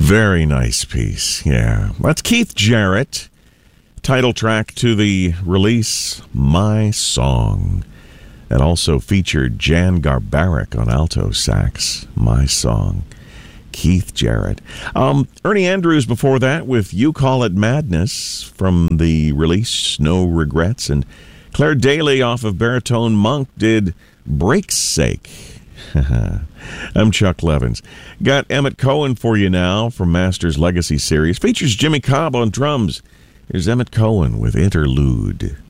Very nice piece, yeah. That's Keith Jarrett, title track to the release, My Song. That also featured Jan Garbarek on alto sax, My Song. Keith Jarrett. Ernie Andrews before that with You Call It Madness from the release, No Regrets. And Claire Daly off of Baritone Monk did Break's Sake. I'm Chuck Levins. Got Emmett Cohen for you now from Masters Legacy Series. Features Jimmy Cobb on drums. Here's Emmett Cohen with Interlude.